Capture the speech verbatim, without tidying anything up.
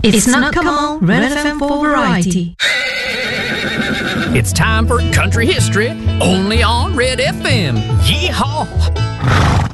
It's not come on, Red F M for variety. It's time for country history, only on Red F M. Yeehaw!